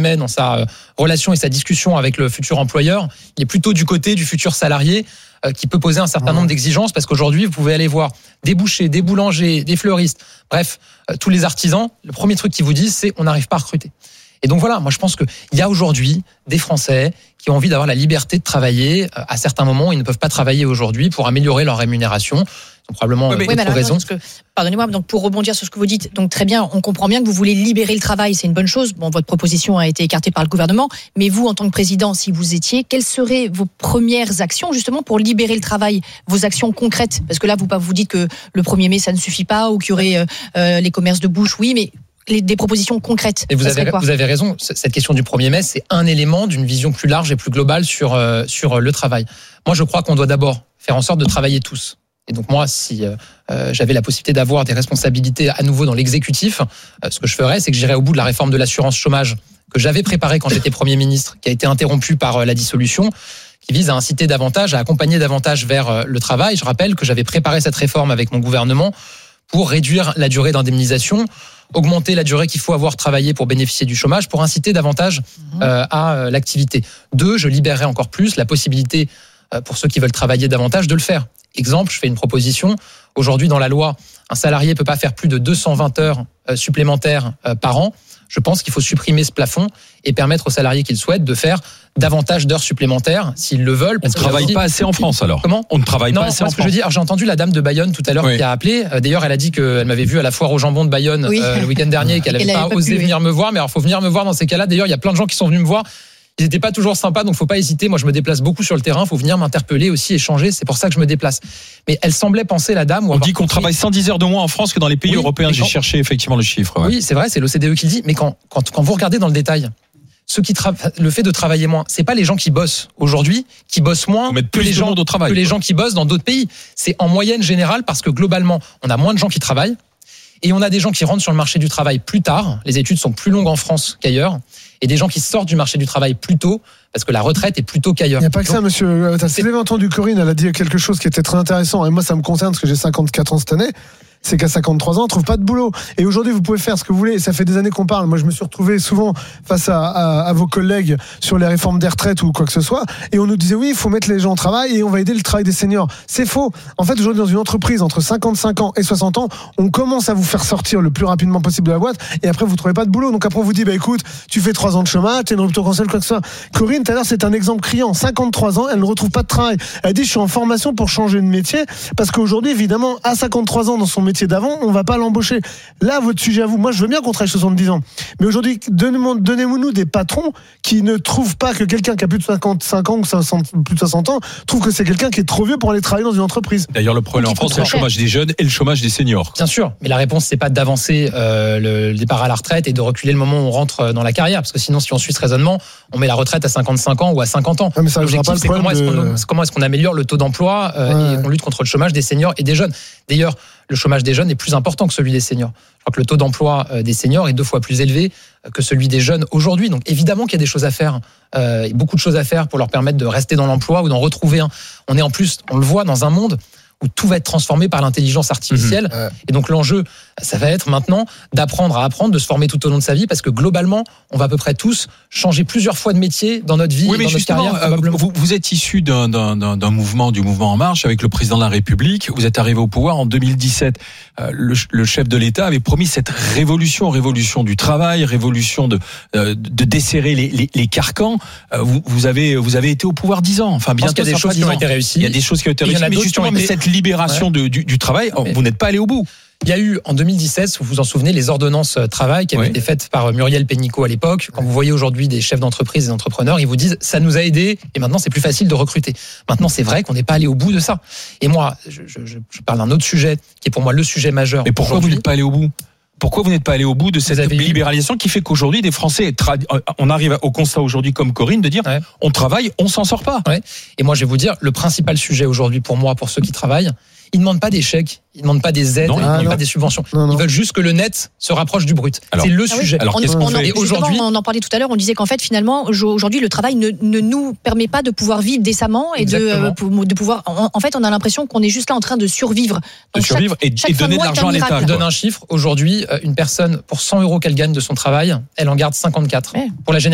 jamais dans sa relation et sa discussion avec le futur employeur. Il est plutôt du côté du futur salarié qui peut poser un certain nombre d'exigences, parce qu'aujourd'hui, vous pouvez aller voir des bouchers, des boulangers, des fleuristes, bref, tous les artisans. Le premier truc qu'ils vous disent, c'est on n'arrive pas à recruter. Et donc voilà, moi je pense qu'il y a aujourd'hui des Français qui ont envie d'avoir la liberté de travailler à certains moments. Ils ne peuvent pas travailler aujourd'hui pour améliorer leur rémunération. Ils ont probablement d'autres raisons. Pardonnez-moi, donc pour rebondir sur ce que vous dites, donc très bien, on comprend bien que vous voulez libérer le travail, c'est une bonne chose. Bon, votre proposition a été écartée par le gouvernement, mais vous, en tant que président, si vous étiez, quelles seraient vos premières actions justement pour libérer le travail, vos actions concrètes? Parce que là, vous dites que le 1er mai, ça ne suffit pas, ou qu'il y aurait les commerces de bouche, oui, mais des propositions concrètes. Et vous avez raison, cette question du 1er mai, c'est un élément d'une vision plus large et plus globale sur le travail. Moi, je crois qu'on doit d'abord faire en sorte de travailler tous. Et donc moi, si j'avais la possibilité d'avoir des responsabilités à nouveau dans l'exécutif, ce que je ferais, c'est que j'irais au bout de la réforme de l'assurance chômage que j'avais préparée quand j'étais Premier ministre, qui a été interrompue par la dissolution, qui vise à inciter davantage, à accompagner davantage vers le travail. Je rappelle que j'avais préparé cette réforme avec mon gouvernement pour réduire la durée d'indemnisation, augmenter la durée qu'il faut avoir travaillé pour bénéficier du chômage, pour inciter davantage à l'activité. 2, je libérerai encore plus la possibilité pour ceux qui veulent travailler davantage de le faire. Exemple, je fais une proposition. Aujourd'hui, dans la loi, un salarié ne peut pas faire plus de 220 heures supplémentaires par an. Je pense qu'il faut supprimer ce plafond et permettre aux salariés qui le souhaitent de faire davantage d'heures supplémentaires s'ils le veulent. On ne travaille pas assez en France alors. Comment ? On ne travaille pas assez en France. Je veux dire, j'ai entendu la dame de Bayonne tout à l'heure qui a appelé. D'ailleurs, elle a dit qu'elle m'avait vu à la foire au jambon de Bayonne le week-end dernier et qu'elle n'avait pas osé venir me voir. Mais alors, il faut venir me voir dans ces cas-là. D'ailleurs, il y a plein de gens qui sont venus me voir. Ils n'étaient pas toujours sympas, donc faut pas hésiter. Moi, je me déplace beaucoup sur le terrain. Il faut venir m'interpeller aussi, échanger. C'est pour ça que je me déplace. Mais elle semblait penser, la dame... On dit qu'on travaille 110 heures de moins en France que dans les pays européens. J'ai cherché effectivement le chiffre. Oui, c'est vrai, c'est l'OCDE qui le dit. Mais quand vous regardez dans le détail, le fait de travailler moins, c'est pas les gens qui bossent aujourd'hui, qui bossent moins que les gens qui bossent dans d'autres pays. C'est en moyenne générale parce que globalement, on a moins de gens qui travaillent. Et on a des gens qui rentrent sur le marché du travail plus tard. Les études sont plus longues en France qu'ailleurs. Et des gens qui sortent du marché du travail plus tôt, parce que la retraite est plus tôt qu'ailleurs. Il n'y a pas que ça, monsieur. Vous avez entendu Corinne, elle a dit quelque chose qui était très intéressant. Et moi, ça me concerne parce que j'ai 54 ans cette année. C'est qu'à 53 ans, on trouve pas de boulot. Et aujourd'hui, vous pouvez faire ce que vous voulez. Et ça fait des années qu'on parle. Moi, je me suis retrouvé souvent face à vos collègues sur les réformes des retraites ou quoi que ce soit. Et on nous disait, oui, il faut mettre les gens au travail et on va aider le travail des seniors. C'est faux. En fait, aujourd'hui, dans une entreprise entre 55 ans et 60 ans, on commence à vous faire sortir le plus rapidement possible de la boîte. Et après, vous trouvez pas de boulot. Donc après, on vous dit, écoute, tu fais 3 ans de chômage, t'es une rupture conventionnelle, quoi que ce soit. Corinne, tout à l'heure, c'est un exemple criant. 53 ans, elle ne retrouve pas de travail. Elle dit, je suis en formation pour changer de métier. Parce qu'aujourd'hui, évidemment, à 53 ans dans son métier d'avant, on va pas l'embaucher. Là, votre sujet à vous, moi je veux bien qu'on travaille 70 ans. Mais aujourd'hui, donnez-nous des patrons qui ne trouvent pas que quelqu'un qui a plus de 55 ans ou plus de 60 ans trouve que c'est quelqu'un qui est trop vieux pour aller travailler dans une entreprise. D'ailleurs, le problème en France, c'est le chômage des jeunes et le chômage des seniors. Bien sûr, mais la réponse, c'est pas d'avancer le départ à la retraite et de reculer le moment où on rentre dans la carrière. Parce que sinon, si on suit ce raisonnement, on met la retraite à 55 ans ou à 50 ans. Mais ça, l'objectif, c'est comment est-ce qu'on améliore le taux d'emploi et qu'on lutte contre le chômage des seniors et des jeunes. D'ailleurs, le chômage des jeunes est plus important que celui des seniors. Je crois que le taux d'emploi des seniors est 2 fois plus élevé que celui des jeunes aujourd'hui. Donc évidemment qu'il y a des choses à faire, beaucoup de choses à faire pour leur permettre de rester dans l'emploi ou d'en retrouver un. On est en plus, on le voit dans un monde où tout va être transformé par l'intelligence artificielle. Et donc l'enjeu, ça va être maintenant d'apprendre à apprendre, de se former tout au long de sa vie, parce que globalement, on va à peu près tous changer plusieurs fois de métier dans notre vie, oui, mais dans notre carrière. Vous êtes issu d'un mouvement, du mouvement En Marche, avec le président de la République. Vous êtes arrivé au pouvoir en 2017. Le chef de l'État avait promis cette révolution du travail, révolution de desserrer les carcans. Vous avez été au pouvoir 10 ans. Enfin, bientôt, il y a des choses qui ont été réussies. Il y a des choses qui ont été réussies. Mais justement, cette libération du travail, vous n'êtes pas allé au bout. Il y a eu en 2017, vous vous en souvenez, les ordonnances travail qui avaient été faites par Muriel Pénicaud à l'époque. Quand vous voyez aujourd'hui des chefs d'entreprise, des entrepreneurs, ils vous disent ça nous a aidés et maintenant c'est plus facile de recruter. Maintenant c'est vrai qu'on n'est pas allé au bout de ça. Et moi, je parle d'un autre sujet qui est pour moi le sujet majeur. Mais pourquoi vous n'êtes pas allé au bout ? Pourquoi vous n'êtes pas allé au bout de cette libéralisation qui fait qu'aujourd'hui des Français, on arrive au constat aujourd'hui comme Corinne de dire on travaille, on s'en sort pas. Et moi je vais vous dire, le principal sujet aujourd'hui pour moi, pour ceux qui travaillent, ils ne demandent pas des chèques, ils ne demandent pas des aides, ils ne demandent pas des subventions. Ils veulent juste que le net se rapproche du brut. C'est le sujet. Alors qu'est-ce qu'on fait ? Et aujourd'hui, on en parlait tout à l'heure, on disait qu'en fait finalement aujourd'hui le travail ne nous permet pas de pouvoir vivre décemment et de pouvoir. En fait, on a l'impression qu'on est juste là en train de survivre. Donc et donner de l'argent à l'État. Je donne un chiffre. Aujourd'hui, une personne pour 100 € qu'elle gagne de son travail, elle en garde 54. Pour la